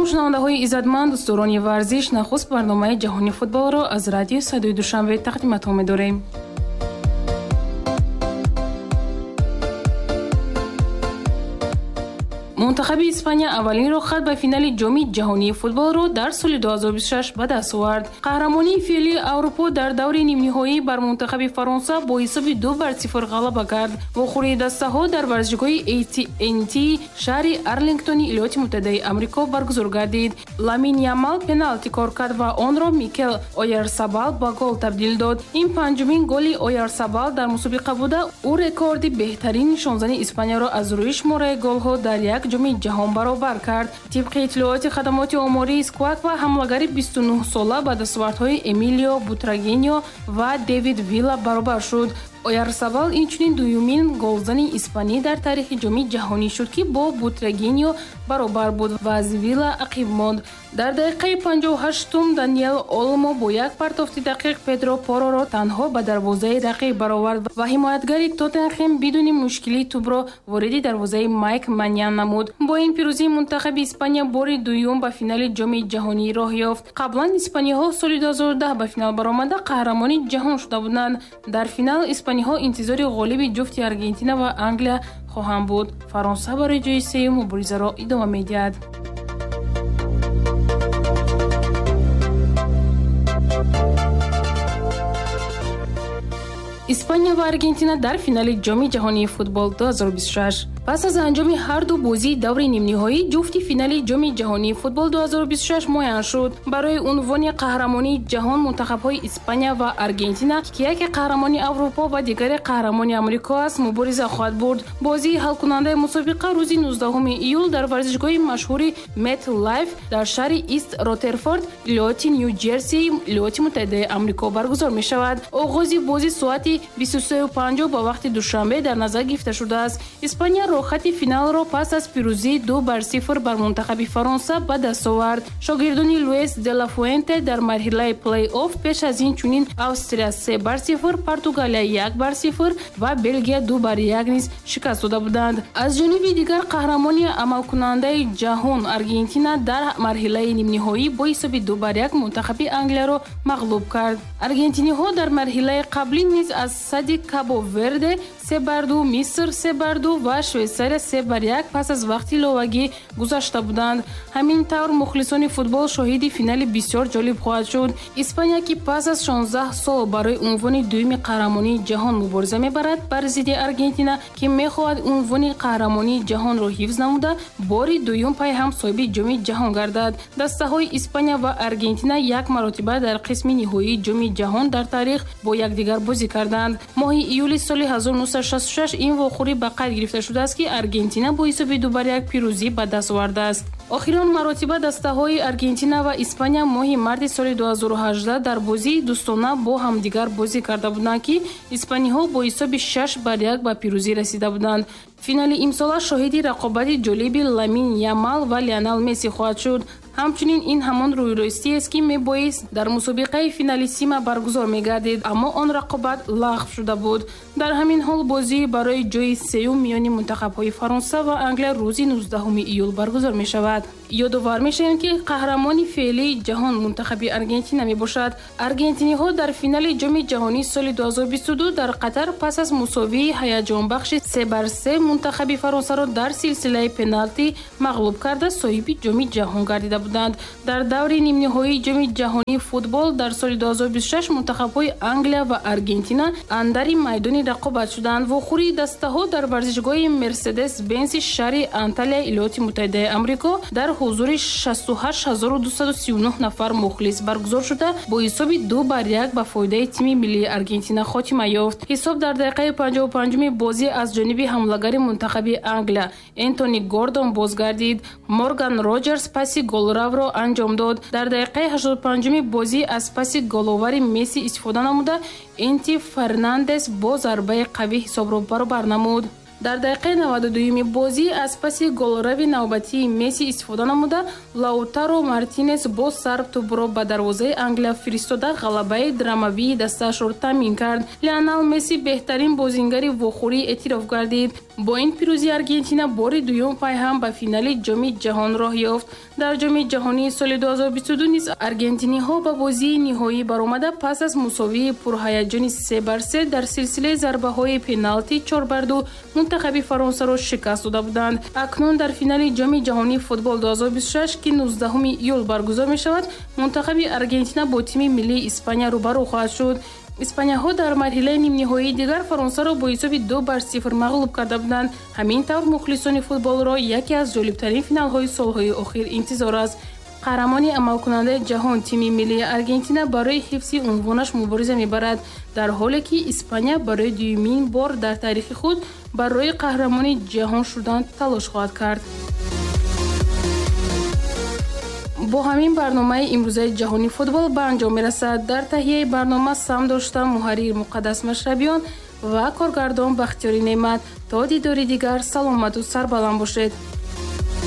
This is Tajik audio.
шунавандаҳои иззатманд, дӯстдорони варзиш, нахуст барномаи ҷаҳонии футболро аз радиои Садои Душанбе тақдиматон медорем. منتخب اسپانیا اولین رو خط به فینال جام جهانی فوتبال رو در سال 2026 به دست آورد. قهرمانی فعلی اروپا در دور نیم نهایی بر منتخب فرانسه با حساب 2-0 غلبه کرد. وخوری دسته‌ها در ورزشگاه AT&T شهر ارلینگتون ایالات متحده آمریکا برگزار گردید. لامین یامال پنالتی کار کرد و آن را میکل اویارسابال به گل تبدیل داد. این پنجمین گل اویارسابال در مسابقه بوده. او رکورد بهترین نشانزنی اسپانیا را از روی شماره گل‌ها در یک جام جهان برابر کرد. طبق اطلاعات خدمات آماری اسکواک و حمله‌گر 29 ساله با دستاوردهای امیلیو بوتراگینیو و دیوید ویلا برابر شد. اویارسابال اینچنین دومین گلزنی اسپانی در تاریخ جام جهانی شد که با بوتراگینیو برابر بود و از ویلا عقب ماند. در دقیقه 58 دانیل اولمو با یک پرتافت دقیق پدرو پورو را تنها به دروازه رقیب برآورد و حمایتگر توتنهام بدون مشکلی توپ را وارد دروازه مایک مانیان نمود. با این پیروزی منتخب اسپانیا بار دوم به فینال جام جهانی راه یافت. قبلا اسپانیاها سال 2010 به فینال برآمده قهرمان جهان شده بودند. در فینال اسپانیاها انتظار غالب جفت ارژانتین و انگلیس خواهند بود. فرانسه برای جای سوم مبارزه را ادامه می‌دهد. اسپانیا و ارژانتین در فینال جام جهانی فوتبال 2026. پس از انجام هر دو بازی دور نیم نهایی جفت فینال جام جهانی فوتبال 2026 معین شد. برای عنوان قهرمانی جهان منتخب‌های اسپانیا و ارژانتین که یک قهرمانی اروپا و دیگر قهرمانی آمریکا است مبارزه خواهد برد. بازی حل کننده مسابقه روز 19 ایول در ورزشگاه مشهور مت لایف در شهر ایست راترفورد ایالت نیوجرسی ایالات متحده آمریکا برگزار می شود. آغاز بازی ساعت 23:50 با وقت دوشنبه در نظر گرفته شده است. اسپانیا خط فینال را پس از پیروزی 2-0 بر منتخب فرانسه به دست آورد. شاگردان لوئیس دلا فوئنته در مرحله پلی آف پیش از این چنین استریا 3-0، پرتغالیا 1-0 و بلژیا 2-1 نیز شکست داده بودند. از جانب دیگر قهرمانی عمل کننده جهان ارژانتین در مرحله نیم نهایی با حساب 2-1 منتخب انگلیس را مغلوب کرد. ارژانتینی ها در مرحله قبلی نیز از صد کابو ورده 3-2، مصر 3-2 و شویساریا 3-1 پس از وقتی لاوگی گذشته بودند. همین طور مخلصان فوتبال شاهد فینال بسیار جالب خواهد شد. اسپانیا که پس از 16 سال برای عنوان دوم قهرمانی جهان مبارزه میبرد بر ضد ارژانتین که میخواهد عنوان قهرمانی جهان را حفظ نموده بار دوم پای هم صاحب جام جهان گردد. دسته های اسپانیا و ارژانتین یک مرتبه در قسم نهایی جام جهان در تاریخ با یکدیگر بازی کردند. ماه ایول سال 1966 این واقعه به قید گرفته شده است که ارژانتین با حساب 2-1 پیروزی به دست آورده است. آخرین مرتبه دسته‌های ارژانتین و اسپانیا ماه مارس سال 2018 در بازی دوستانه با همدیگر بازی کرده بودند که اسپانی‌ها با حساب 6-1 به پیروزی رسیده بودند. فینال امسال شاهد رقابت جالب لامین یامال و لیونل مسی خواهد شد. همچنین این همان رویدادی است که میبایست در مسابقه فینالیسیما برگزار میگردید اما آن رقابت لغو شده بود. در همین حال بازی برای جای سوم میان منتخب‌های فرانسه و انگلیس روز 19 ایول برگزار می شود. یادآور میشویم که قهرمانی فعلی جهان منتخب ارژانتین میباشد. ارژانتینی‌ها در فینال جام جهانی سال 2022 در قطر پس از مساوی هیجان بخش 3-3 منتخب فرانسه را در سلسله پنالتی مغلوب کرده صاحب جام جهان گردیده بودند. در دور نیم نهایی جام جهانی فوتبال در سال 2026 منتخب‌های انگلیس و ارژانتین اندر میدان رقابت شدند و خوری دسته‌ها در ورزشگاه مرسدس بنز شهر انتالیا ایالات متحده آمریکا در حضور 68239 نفر مخلص برگزار شده با حساب 2-1 به فایده تیم ملی ارژانتین خاتمه یافت. حساب در دقیقه 55 بازی از جانب حمله‌گر منتخب انگلیس انتونی گوردون بازگردید. مورگان روجرز پاسی گلرو را انجام داد. در دقیقه 85 بازی از پاس گل‌آور مسی استفاده نموده انتی فرناندز با ضربه قوی حساب را برابر نمود. дар дақиқаи 92 бозӣ аз паси голрави навбатии Месси истифода намуда Лаутаро Мартинес бо сарб тӯбро ба дарвозаи Англия фиристода ғалабаи драмавии дастаашро таъмин кард. Лионел Месси беҳтарин бозингари вохӯрӣ эътироф гардид. Бо ин пирӯзӣ Аргентина бори дуюм пайҳам ба финали ҷоми ҷаҳон роҳ ёфт. Дар ҷоми ҷаҳонии соли 2022 низ аргентиниҳо ба бозии ниҳоӣ баромада пас аз мусовии пурҳаяҷони 3-3 дар силсилаи зарбаҳои пеналти 4-2 мунтахаби Фаронсаро шикаст дода буданд. Акнун дар финали ҷоми ҷаҳонии футбол 2026 ки 19 июл баргузор мешавад, мунтахаби Аргентина бо тими миллии Испания рӯбарӯ хоҳад шуд. испанияҳо дар марҳилаи нимниҳоии дигар Фаронсаро бо ҳисоби 2-0 мағлуб карда буданд. Ҳамин тавр мухлисони футболро яке аз ҷолибтарин финалҳои солҳои охир интизор аст. қаҳрамони амалкунандаи ҷаҳон тими миллии Аргентина барои ҳифзи унвонаш мубориза мебарад, дар ҳоле ки Испания барои дуюмин бор дар таърихи худ барои қаҳрамони ҷаҳон шудан талош хоҳад кард. бо ҳамин барномаи имрӯзаи ҷаҳони футбол ба анҷом мерасад. Дар таҳияи барнома сам дошта муҳаррир Муқаддас Машрабиён ва коргардон Бахтиёри Неъмат. То дидори дигар саломату сарбаланд бошед.